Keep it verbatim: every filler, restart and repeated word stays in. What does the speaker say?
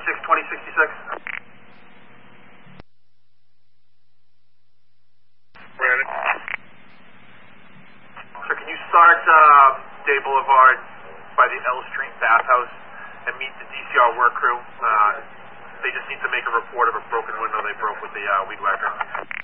six twenty sixty-six. Ready. Sir, can you start uh, Day Boulevard by the L Street bathhouse and meet the D C R work crew? Uh, they just need to make a report of a broken window they broke with the uh, weed whacker.